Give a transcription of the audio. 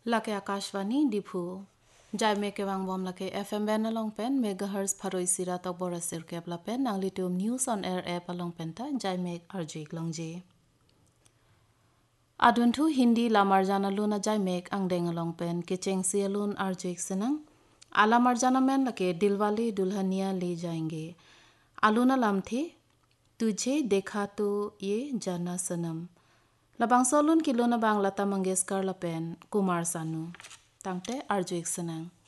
Lake Akashvani Diphu Jai Mekewang Bom Lake FM Ben along pen megahertz Paroi Sira Tok Borasir Kepla pen Nang Litum News on Air app along penta Jai Mek RJ Klongje Aduntu Hindi Lamarjana Luna Jai Mek Angdeng along pen Kicheng Sialun RJ Senang Alamarjana men lake Dilwale Dulhania ले जाएंगे Aluna lam थे तुझे देखा तो ये जाना सनम Labang solun kilona bang Lata Mangeshkar lapen Kumar Sanu. Tangte Arjuik Senang.